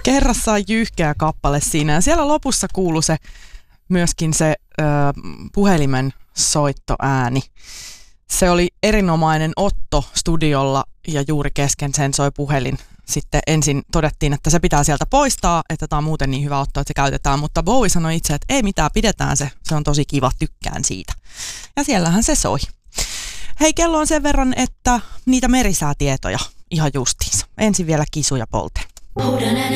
Kerrassaan jyyhkeä kappale siinä. Ja siellä lopussa kuului myöskin se puhelimen soittoääni. Se oli erinomainen otto studiolla ja juuri kesken sen soi puhelin. Sitten ensin todettiin, että se pitää sieltä poistaa, että tämä on muuten niin hyvä otto, että se käytetään. Mutta Bowie sanoi itse, että ei mitään, pidetään se. Se on tosi kiva, tykkään siitä. Ja siellähän se soi. Hei, kello on sen verran, että niitä merisäätietoja ihan justiinsa. Ensin vielä Kisu ja Polte.